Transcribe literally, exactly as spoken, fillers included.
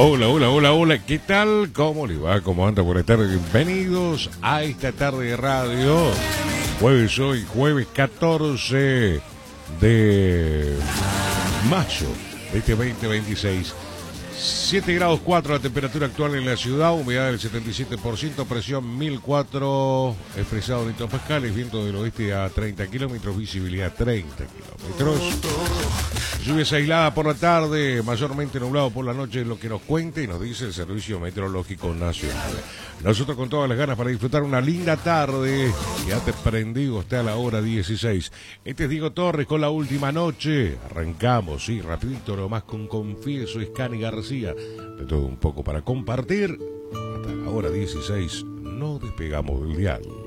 Hola, hola, hola, hola, ¿qué tal? ¿Cómo le va? ¿Cómo anda? Buenas tardes, bienvenidos a esta tarde de radio. Jueves hoy, jueves catorce de mayo de este veinte veintiséis. siete grados cuatro la temperatura actual en la ciudad, humedad del setenta y siete por ciento, presión mil cuatro expresado en hectopascales, viento del oeste a treinta kilómetros, visibilidad treinta kilómetros. Lluvias aisladas por la tarde, mayormente nublado por la noche, lo que nos cuenta y nos dice el Servicio Meteorológico Nacional. Nosotros con todas las ganas para disfrutar una linda tarde, quédate prendido hasta la hora dieciséis. Este es Diego Torres con La Última Noche. Arrancamos, sí, rapidito nomás con Confieso, Scani García. De todo un poco para compartir. Hasta la hora dieciséis, no despegamos del dial.